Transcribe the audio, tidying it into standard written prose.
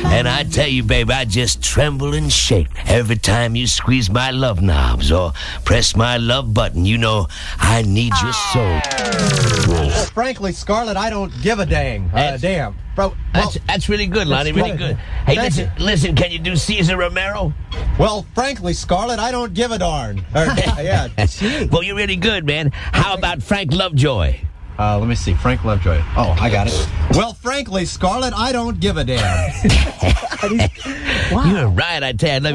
And I tell you, babe, I just tremble and shake every time you squeeze my love knobs or press my love button. You know, I need your soul. Well, frankly, Scarlett, I don't give a dang. Damn. Bro, That's really good, Lonnie. Really good. Hey, listen, can you do Cesar Romero? Well, frankly, Scarlett, I don't give a darn. Yeah. Well, you're really good, man. How about Frank Lovejoy? Let me see. Frank Lovejoy. Oh, I got it. Well, frankly, Scarlett, I don't give a damn. Wow. You're right, I tell you.